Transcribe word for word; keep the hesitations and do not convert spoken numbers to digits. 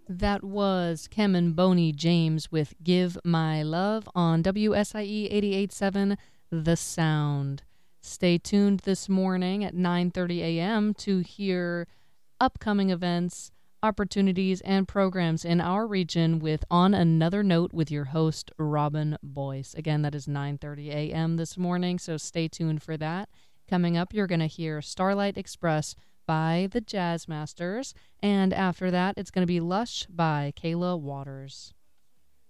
That was Kem and Boney James with Give My Love on W S I E eighty-eight point seven The Sound. Stay tuned this morning at nine thirty a.m. to hear upcoming events, opportunities, and programs in our region with On Another Note with your host, Robin Boyce. Again, that is nine thirty a.m. this morning, so stay tuned for that. Coming up, you're going to hear Starlight Express by the Jazz Masters, and after that, it's going to be Lush by Kayla Waters.